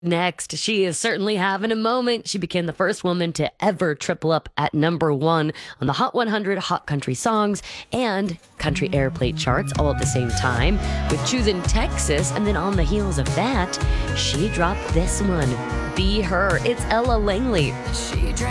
Next, she is certainly having a moment. She became the first woman to ever triple up at number one on the Hot 100 Hot Country Songs and Country Airplay charts all at the same time, with choosing Texas. And then on the heels of that, she dropped this one, Be Her. It's Ella Langley. She drank